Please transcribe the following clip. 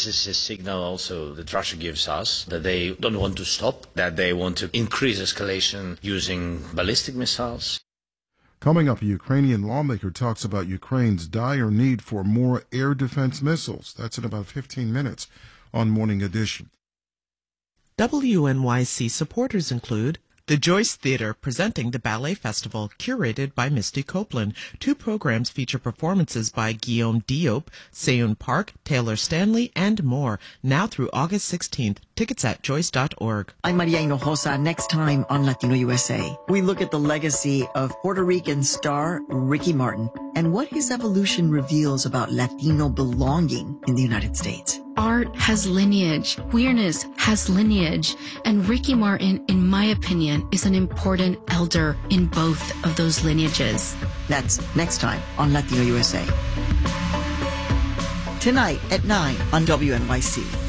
This is a signal also that Russia gives us that they don't want to stop, that they want to increase escalation using ballistic missiles. Coming up, a Ukrainian lawmaker talks about Ukraine's dire need for more air defense missiles. That's in about 15 minutes on Morning Edition. WNYC supporters include the Joyce Theater presenting the Ballet Festival, curated by Misty Copeland. 2 programs feature performances by Guillaume Diop, Seyoon Park, Taylor Stanley, and more. Now through August 16th. Tickets at joyce.org. I'm Maria Hinojosa. Next time on Latino USA, we look at the legacy of Puerto Rican star Ricky Martin and what his evolution reveals about Latino belonging in the United States. Art has lineage, queerness has lineage, and Ricky Martin, in my opinion, is an important elder in both of those lineages. That's next time on Latino USA. Tonight at 9 on WNYC.